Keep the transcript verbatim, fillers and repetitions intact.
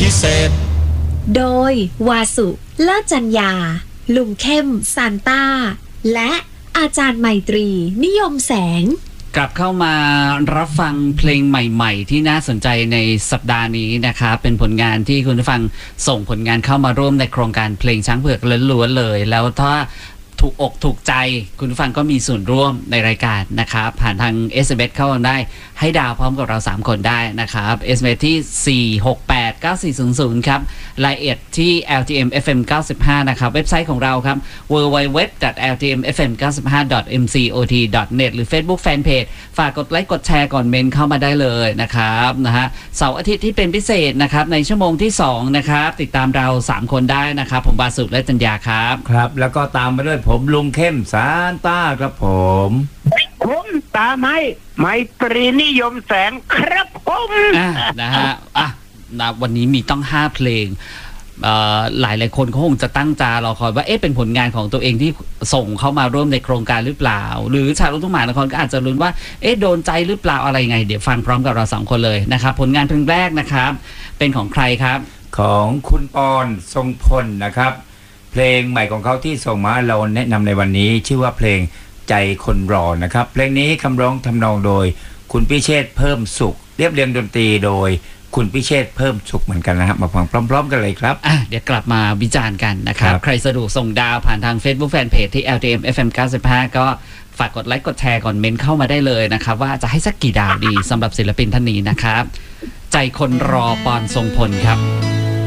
พิเศษโดยวาสุเลิศจัญญาลุงเข้มซานต้าและอาจารย์ไมตรีนิยมแสงกลับเข้ามารับฟังเพลงใหม่ๆที่น่าสนใจในสัปดาห์นี้นะครับเป็นผลงานที่คุณผู้ฟังส่งผลงานเข้ามาร่วมในโครงการเพลงช้างเผือกล้วนๆเลยแล้วถ้าถูกอกถูกใจคุณผู้ฟังก็มีส่วนร่วมในรายการนะครับผ่านทาง เอส เอ็ม เอส เข้ามาได้ให้ดาวพร้อมกับเราสามคนได้นะครับ เอส เอ็ม เอส ที่สี่ หก แปด เก้า สี่ ศูนย์ ศูนย์ครับรายละเอียดที่ แอล ที เอ็ม เอฟ เอ็ม เก้าสิบห้านะครับเว็บไซต์ของเราครับ ดับเบิลยู ดับเบิลยู ดับเบิลยู ดอท แอล ที เอ็ม เอฟ เอ็ม เก้าสิบห้า ดอท เอ็ม ซี โอ ที ดอท เน็ต หรือ Facebook Fanpage ฝากกดไลค์กดแชร์ก่อนเมนเข้ามาได้เลยนะครับนะฮะเสาร์อาทิตย์ที่เป็นพิเศษนะครับในชั่วโมงที่สองนะครับติดตามเราสามคนได้นะครับผมบาสุและจัญญาครับครับแล้วก็ตามมาด้วยผมลุงเข้มซานต้าครับผมผมตาไม้ไมตรีนิยมแสงครับผมอ่ะนะฮะอ่ะนะวันนี้มีต้องห้าเพลงหลายหลายคนเขาคงจะตั้งตารอคอยว่าเอ๊ะเป็นผลงานของตัวเองที่ส่งเข้ามาร่วมในโครงการหรือเปล่าหรือชาวลูกทุ่งมหานครก็อาจจะลุ้นว่าเอ๊ะโดนใจหรือเปล่าอะไรไงเดี๋ยวฟังพร้อมกับเราสองคนเลยนะครับผลงานเพลงแรกนะครับเป็นของใครครับของคุณปอนทรงพลนะครับเพลงใหม่ของเขาที่ส่งมาเราแนะนำในวันนี้ชื่อว่าเพลงใจคนรอนะครับเพลงนี้คำร้องทำนองโดยคุณพิเชษฐ์เพิ่มสุขเรียบเรียงดนตรีโดยคุณพิเชษฐ์เพิ่มสุขเหมือนกันนะครับมาฟังพร้อมๆกันเลยครับอ่ะเดี๋ยวกลับมาวิจารณ์กันนะครับใครสะดวกส่งดาวผ่านทาง Facebook Fanpage ที่ แอล ที เอ็ม เอฟ เอ็ม เก้าสิบห้าก็ฝากกดไลค์กดแชร์ก่อนเมนเข้ามาได้เลยนะครับว่าจะให้สักกี่ดาวดีสำหรับศิลปินท่านนี้นะครับใจคนรอปอนทรงพลครับ